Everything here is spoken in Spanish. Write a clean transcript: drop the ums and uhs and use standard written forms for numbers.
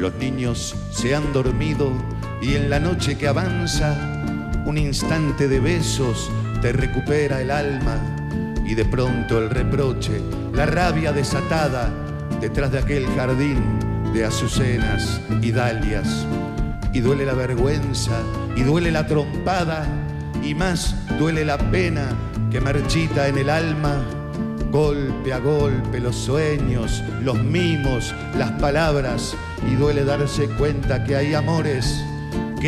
Los niños se han dormido y en la noche que avanza, un instante de besos te recupera el alma y de pronto el reproche, la rabia desatada detrás de aquel jardín de azucenas y dalias. Y duele la vergüenza y duele la trompada y más duele la pena que marchita en el alma. Golpe a golpe los sueños, los mimos, las palabras, y duele darse cuenta que hay amores